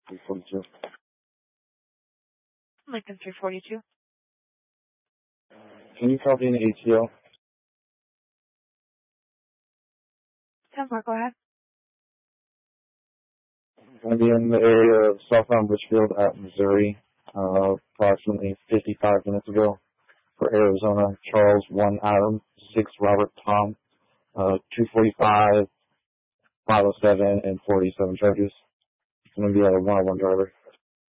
342. Lincoln 342. Can you copy an ATO? 10-4, go ahead. I'm going to be in the area of southbound Richfield at Missouri, approximately 55 minutes ago. For Arizona, Charles 1 Adam, 6 Robert Tom, 245, 507, and 47 charges. It's going to be a one-on-one driver.